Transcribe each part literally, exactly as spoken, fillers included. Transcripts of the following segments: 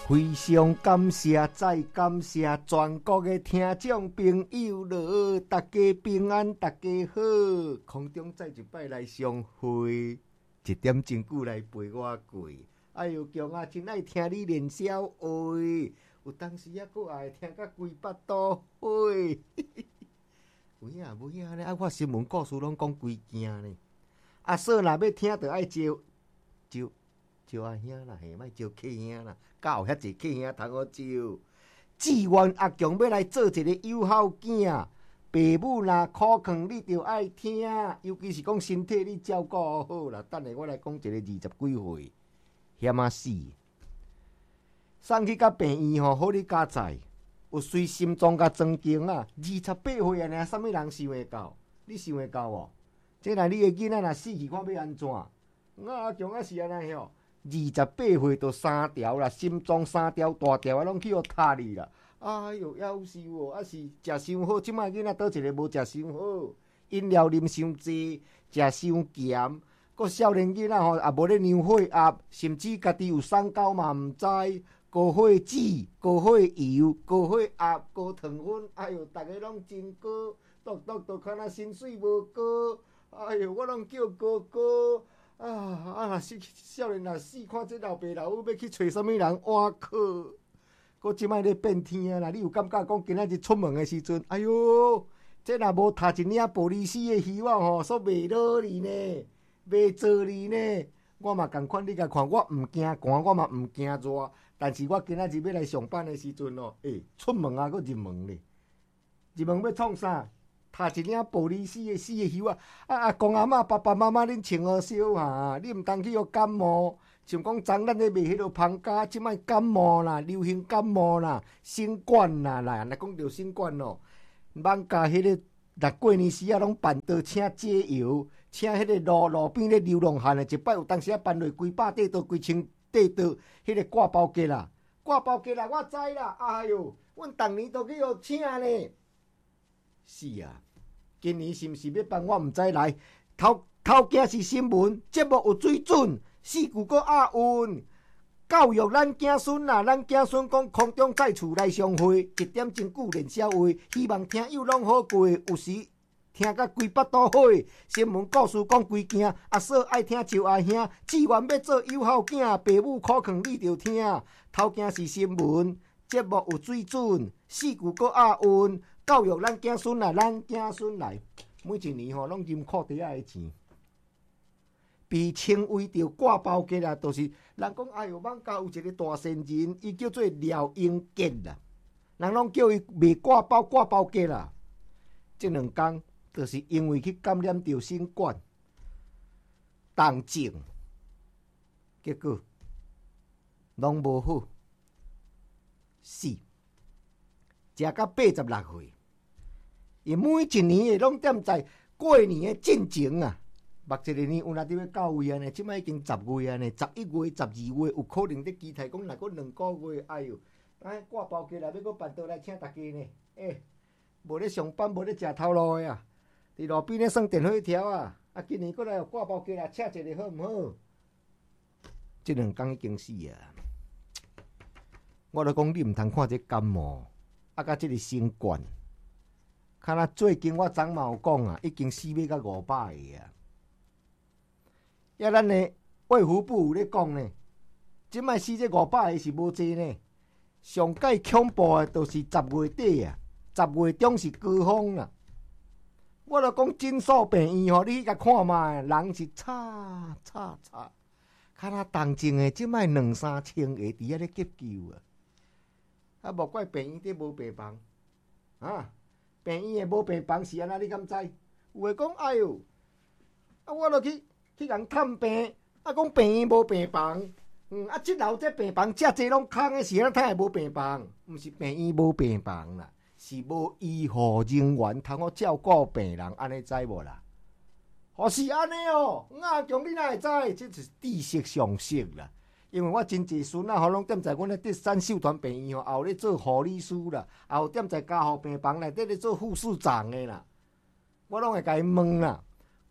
非常感谢，再感谢全国的听众朋友了，大家平安，大家好，空中再一摆来相会，一点真久来陪我过。哎呦，强啊，真爱听你练小话，有当时啊，佫爱听甲规巴肚火。有影无影咧？啊，我新闻故事拢讲规件呢。啊，说若要听，着爱招招。招阿兄啦，嘿，莫招客兄啦，甲有遐济客兄通好招。志愿阿强要来做一个友好囝，爸母若苦劝你着爱听，尤其是讲身体你照顾好啦。等下我来讲一个二十几岁，险啊死！送去甲病院吼，好你加载，有随心脏甲装经啊。二十八岁啊，呢，啥物人想会到？你想会到无？即若你的囡仔若死去，看要安怎？我阿强啊是安尼吼。二十八岁就三条啦，心脏三条大条啊，拢去互塌去啦。哎哟，夭寿哦！啊是食伤好，即摆囡仔倒一个无食伤好，饮料啉伤济，食伤咸，个少年囡仔吼也无咧量血压，甚至家己有三高嘛毋知，高血脂、高血油、高血压、高糖分，哎哟，逐个拢真高，嘟嘟嘟看若薪水无高，哎哟，我拢叫哥哥。啊啊！死少年若死，看这老爸老母要去找啥物人换课？搁即摆咧变天啦！你有感觉讲今仔日出门的时阵，哎哟，这若无读一领玻璃丝的希望吼，煞袂落哩呢，袂做哩呢。我嘛共款，你甲看，我毋惊寒，我嘛毋惊热，但是我今仔日要来上班的时阵哦，诶、欸，出门啊，搁入门咧，入门要创啥？读一领玻璃丝的丝的袖啊！啊阿公阿嬷、爸爸妈妈，恁穿好烧哈！你毋当去互感冒，像讲昨咱咧卖迄落芳家，即摆感冒啦，流行感冒啦，新冠啦啦，若讲着新冠哦，网家迄个若过年时啊，拢办桌请解药，请迄个路路边咧流浪汉的，一摆有当时啊办落几百块刀、几千块刀，迄个挂包价啦，挂包价啦，我知啦。哎哟，阮逐年都去互请咧。是啊，今年是毋是要办？我毋知来。头头家是新闻节目有水准，四句搁押韵，教育咱子孙啦。咱子孙讲空中再厝来相会，一点真久练小话，希望听友拢好过。有时听甲规巴肚火，新闻故事讲规件，阿嫂爱听就阿兄，志愿要做友好囝，爸母苦劝你着听。头家是新闻节目有水准，四句搁押韵。教育咱子孙来，咱子孙来，每一年吼拢啉裤底仔的钱，被称为着挂包价啦，就是人讲哎哟，网家有一个大善人，伊叫做廖英杰啦，人拢叫伊卖挂包挂包价啦。这两天就是因为去感染着新冠，重症，结果拢无好，死，食到八十六岁。伊每一年诶，拢踮在过年诶进前啊，目一个年有若伫要到位啊呢，即摆已经十月啊呢，十一月、十二月有可能伫期待讲，若过两个月，哎哟，哎挂包机来要搁办倒来请大家呢，诶、欸，无咧上班，无咧食头路诶啊，伫路边咧算电火条啊，啊，今年搁来挂包机来请一个好毋好？即两工已经死啊！我咧讲，你毋通看这感冒，啊，甲即个新冠。看那最近我昨嘛有讲啊，已经四百到五百个啊。呀，咱的卫福部有咧讲呢，即摆死这五百个是无济呢。上界恐怖的，就是十月底啊，十月中是高峰啦。我著讲诊所病院吼，你去甲看嘛，人是吵吵吵，看那重症的，即摆两三千个伫遐咧急救啊。啊，无怪病院伫无病房啊。病院诶无病房是安那？你敢知？有诶讲，哎哟，啊，我著去去人探病，啊，讲病院无病房，嗯，啊，即楼这病房遮济拢空诶，是安怎会无病房？毋是病院无病房啦，是无医护人员通好照顾病人，安尼知无啦？哦，是安尼哦，阿强你哪会知？这是知识常识啦。因为我真济孙啊，吼，拢踮在阮咧德山秀团病院吼，也有咧做护理师啦，也有踮在加护病房内底咧做护士长诶啦。我拢会甲伊问啦。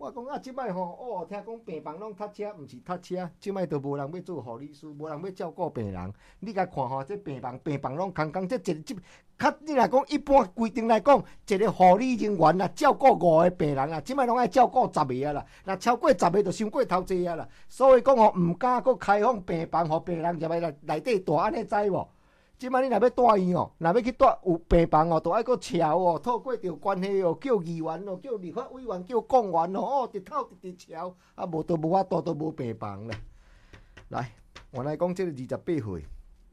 我讲啊，即摆吼，哦，听讲病房拢塞车，毋是塞车，即摆都无人要做护理师，无人要照顾病人。你甲看吼，这病房病房拢空空，这一即较你若讲一般规定来讲，一个护理人员啊，照顾五个病人啊，即摆拢爱照顾十个啊啦。若超过十个，就伤过头济啊啦。所以讲吼，毋敢佫开放病房，互病人入来内内底住，安尼知无？即摆你若要住院哦，若要去住有病房哦，都爱佫桥哦，透过着关系哦，叫议员哦，叫立法委员，叫公员哦，哦，直透直直桥，啊，无都无法度都无病房咧。来，原来讲即个二十八岁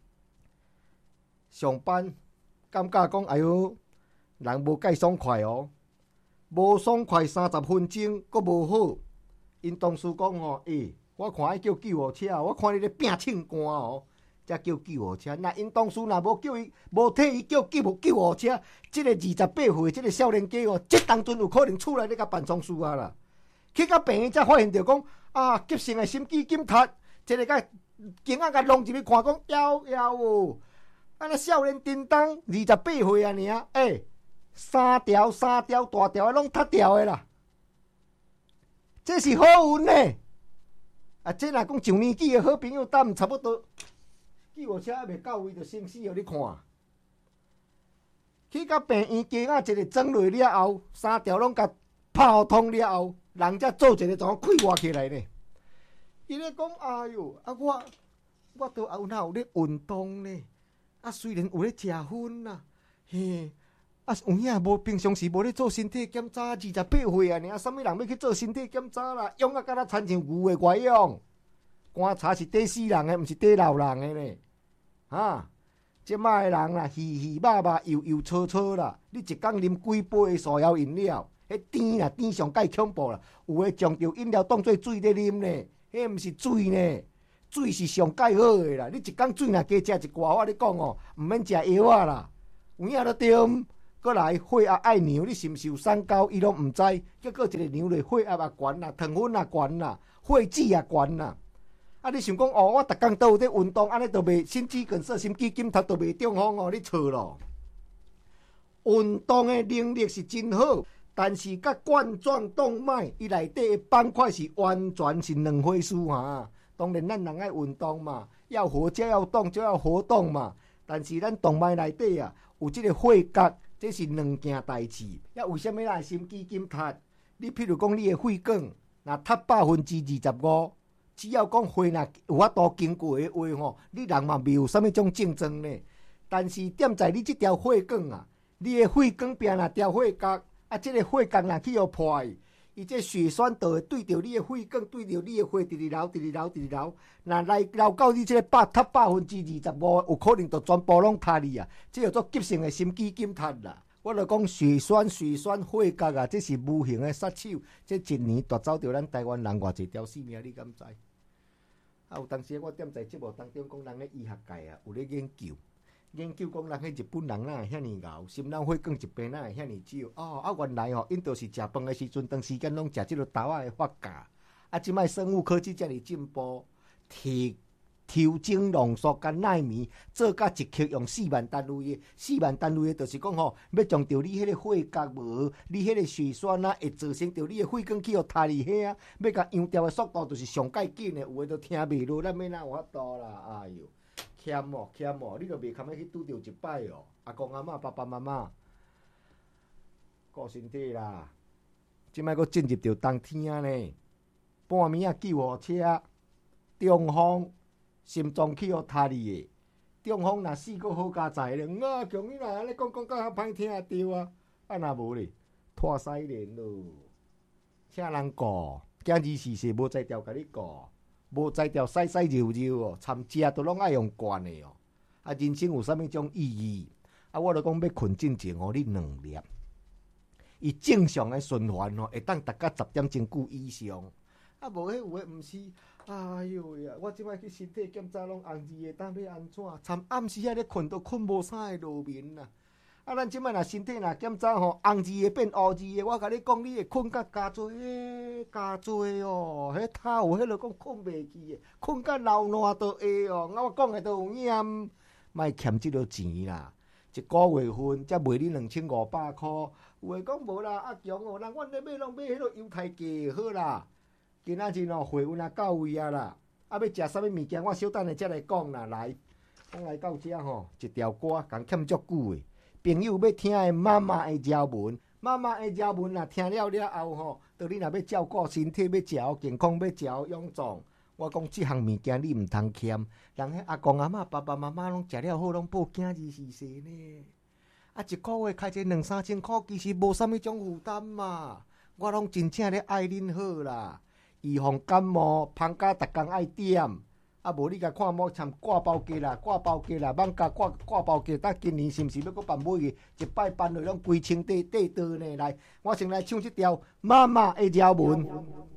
上班，感觉讲哎哟，人无介爽快哦，无爽快三十分钟，佫无好。因同事讲哦，诶、欸，我看爱叫救护车，我看你咧拼唱歌哦。才叫救护车，那因同事若无叫伊，无替伊叫救救护车，即、這個二十八岁即個少年家哦，即當陣有可能出來咧甲辦喪事啊啦。去到病院才發現着講啊，急性的心肌緊塌，即、這個甲警仔甲弄入去看講，夭夭哦，啊那少年叮當二十八歲啊爾，誒、欸，三條三條大條攏塌掉的啦，這是好運呢。啊，即若講上年紀的好朋友，但差不多。救護車還未到位就生死哦！你看，去到病院間啊，一個裝落了後，三條攏甲泡通了後，人才做一個怎開活起來呢？伊咧講：哎喲，啊我我都有哪有咧運動呢？啊雖然有咧食薰啦，嘿，啊有影無平常時無咧做身體檢查，二十八歲啊，爾啥物人要去做身體檢查啦？用啊，敢若親像牛的外用，觀察是底死人的，毋是底老人的呢。啊！即擺的人啦，稀稀肉肉、油油搓搓啦，你一工啉幾杯的素肴飲料，迄甜啦，甜上介恐怖啦。有誒將着飲料當做水咧啉呢，迄毋是水呢，水是上介好誒啦。你一工水若加食一寡，我你講哦，毋免食藥啊啦。有影都對，過來血壓愛尿，你是毋是有三高？伊攏毋知，結果一個尿咧血壓也懸啦，糖分也懸啦，血脂也懸啦。啊！你想講哦，我逐工都有在運動，安尼都袂心肌梗塞、心肌緊貼都袂中風哦，你錯咯。運動的能力是真好，但是甲冠狀動脈伊內底的板塊是完全是兩回事哈。當然咱人愛運動嘛，要活就要動就要活動嘛。但是咱動脈內底啊，有即個血壓，這是兩件代志。要為什麼咱心肌緊貼？你譬如講你的血管，若塌百分之二十五。只要講血若有法度經過的話吼，你人嘛袂有啥物種競爭呢？但是點在你這條血管啊，你的血管邊若條血角，啊，這個血角若去互破，伊這血栓就會對着你的血管，對着你的血直直流，直直流，直直流，若來流到你這個百塌百分之二十五，有可能就全部攏塌去啊！這叫做急性的心肌緊塌啦。我就講血栓、血栓、血角啊，這是無形的殺手，這一年奪走着咱台灣人偌濟條性命，你敢知？啊！有當時我點在節目當中講，人咧醫學界啊，有咧研究，研究講人迄日本人哪會遐爾熬，心腦血管一病哪會遐爾少？哦，啊原來吼，因都是食飯的時陣，長時間攏食即個豆仔的發酵。啊，即擺生物科技遮爾進步，提抽精濃縮甲奈米做甲一克用四萬單位的，四萬單位的，就是講吼，要將着你迄個血角無，你迄個血栓啊，會造成着你的血管去互塌去遐啊，要甲揚掉的速度就是上介緊的，有誒都聽袂落，咱要哪有法度啦？哎呦，欠哦欠哦，你著袂堪要去拄着一擺哦，阿公阿嬷、爸爸媽媽，顧身體啦，即擺佫進入着冬天呢，半暝啊救護車，中風。心臟去互塌去的，中風若死個好加在咧，啊！強你若安尼講講甲較歹聽着啊，啊若無咧，拖西連咯，請人顧，今日時事無才調甲你顧，無才調洗洗揉揉哦，參食都攏愛用慣的哦。啊，人生有啥物種意義？啊，我著講要困進前哦，你兩粒，伊正常的循環哦，會當達到十點鐘久以上。啊，無迄有誒，毋是。哎呦呀！我即擺去身體檢查攏紅字的，當要安怎？參暗時啊咧困都困無啥會落眠啦。啊，咱即擺若身體若檢查吼，紅字的變烏字的，我甲你講，你會困甲加多，誒加多哦。迄頭有迄落講困袂去的，困甲流爛都會哦。我講的都有影，莫欠即落錢啦。 一个月份才卖你两千五百块。有诶讲无啦，阿强哦，人阮咧买拢买迄个犹太鸡好啦。今仔日哦，会有若到位啊啦，啊要食啥物物件，我小等下才来讲啦。来，讲来到遮吼，一条歌共欠足久诶。朋友要听诶妈妈诶条文，妈妈诶条文若听了了后吼，到你若要照顾身体，要食好健康，要食好养壮。我讲即项物件你毋通欠，人迄阿公阿嬷、爸爸妈妈拢食了好，拢报囝儿是势呢。啊，一个月开一两三千箍，其实无啥物种负担嘛。我拢真正咧爱恁好啦，预防感冒，芳家逐工爱点。啊，无你甲看某参挂包鸡啦，挂包鸡啦，蠓甲挂挂包鸡，呾今年是毋是要搁办买去？一摆办落拢规清块块倒呢？来，我先来唱即条妈妈的条文。